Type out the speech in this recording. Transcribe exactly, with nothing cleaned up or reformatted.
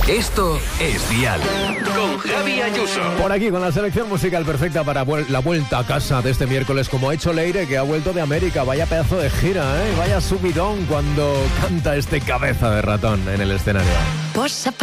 Esto es Dial. Con Javi Ayuso. Por aquí, con la selección musical perfecta para vuel- la vuelta a casa de este miércoles, como ha hecho Leire, que ha vuelto de América. Vaya pedazo de gira, ¿eh? Vaya subidón cuando canta este cabeza de ratón en el escenario. Posa